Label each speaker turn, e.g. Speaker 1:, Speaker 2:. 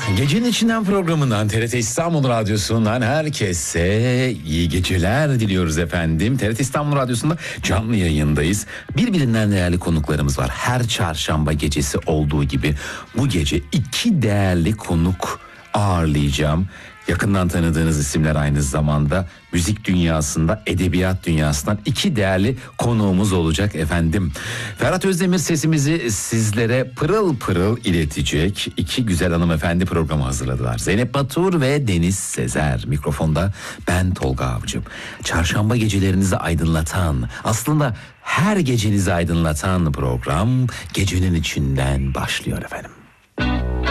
Speaker 1: Gecenin içinden programından TRT İstanbul Radyosu'ndan herkese iyi geceler diliyoruz efendim. TRT İstanbul Radyosu'nda canlı yayındayız. Birbirinden değerli konuklarımız var. Her çarşamba gecesi olduğu gibi bu gece 2 değerli konuk ağırlayacağım. Yakından tanıdığınız isimler, aynı zamanda müzik dünyasında, edebiyat dünyasından 2 değerli konuğumuz olacak efendim. Ferhat Özdemir sesimizi sizlere pırıl pırıl iletecek. 2 güzel hanımefendi programı hazırladılar. Zeynep Batur ve Deniz Sezer. Mikrofonda ben Tolga Avcı. Çarşamba gecelerinizi aydınlatan, aslında her gecenizi aydınlatan program gecenin içinden başlıyor efendim.